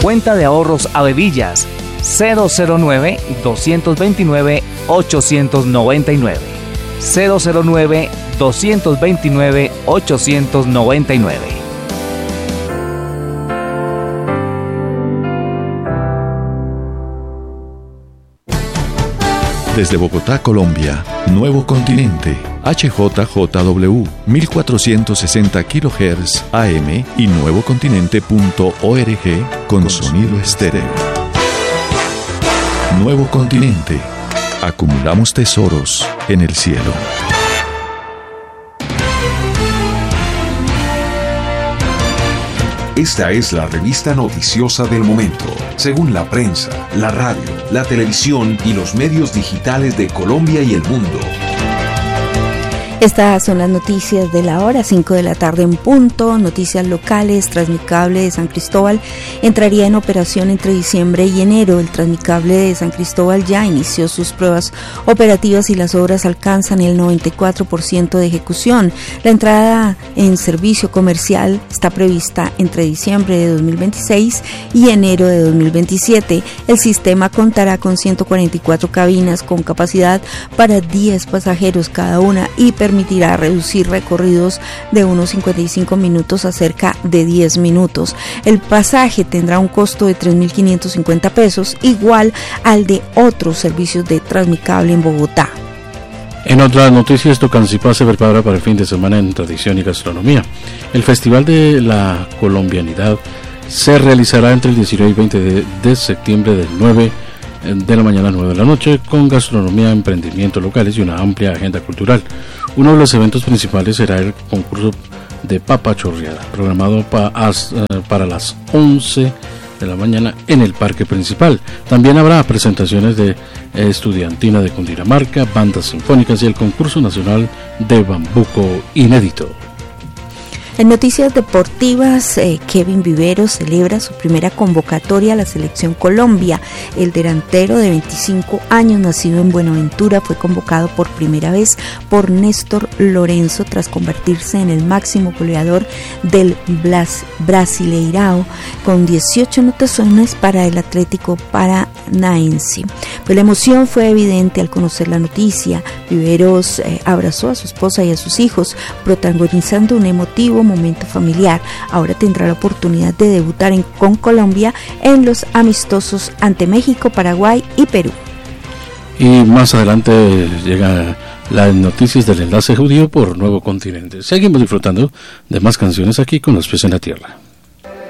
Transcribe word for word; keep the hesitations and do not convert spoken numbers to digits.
Cuenta de ahorros Avevillas, cero cero nueve, dos dos nueve, ocho nueve nueve. cero cero nueve, dos dos nueve, ocho nueve nueve. Desde Bogotá, Colombia, Nuevo Continente, H J J W, mil cuatrocientos sesenta kilohertz A M y nuevocontinente punto org con sonido estéreo. Nuevo Continente, acumulamos tesoros en el cielo. Esta es la revista noticiosa del momento, según la prensa, la radio, la televisión y los medios digitales de Colombia y el mundo. Estas son las noticias de la hora, cinco de la tarde en punto, noticias locales. Transmicable de San Cristóbal entraría en operación entre diciembre y enero. El Transmicable de San Cristóbal ya inició sus pruebas operativas y las obras alcanzan el noventa y cuatro por ciento de ejecución. La entrada en servicio comercial está prevista entre diciembre de dos mil veintiséis y enero de dos mil veintisiete. El sistema contará con ciento cuarenta y cuatro cabinas con capacidad para diez pasajeros cada una y permitirá reducir recorridos de unos cincuenta y cinco minutos a cerca de diez minutos. El pasaje tendrá un costo de tres mil quinientos cincuenta pesos, igual al de otros servicios de Transmicable en Bogotá. En otras noticias, Tocancipá se prepara para el fin de semana en tradición y gastronomía. El Festival de la Colombianidad se realizará entre el diecinueve y veinte de, de septiembre del nueve de la mañana a nueve de la noche, con gastronomía, emprendimientos locales y una amplia agenda cultural. Uno de los eventos principales será el concurso de papa chorreada, programado pa, as, uh, para las once de la mañana en el parque principal. También habrá presentaciones de estudiantina de Cundinamarca, bandas sinfónicas y el concurso nacional de bambuco inédito. En noticias deportivas, eh, Kevin Viveros celebra su primera convocatoria a la Selección Colombia. El delantero de veinticinco años, nacido en Buenaventura, fue convocado por primera vez por Néstor Lorenzo tras convertirse en el máximo goleador del Blas- Brasileirao con dieciocho anotaciones para el Atlético Paranaense. Pues la emoción fue evidente al conocer la noticia. Viveros eh, abrazó a su esposa y a sus hijos, protagonizando un emotivo momento familiar. Ahora tendrá la oportunidad de debutar en, con Colombia en los amistosos ante México, Paraguay y Perú. Y más adelante llegan las noticias del enlace judío por Nuevo Continente. Seguimos disfrutando de más canciones aquí con Los Pies en la Tierra.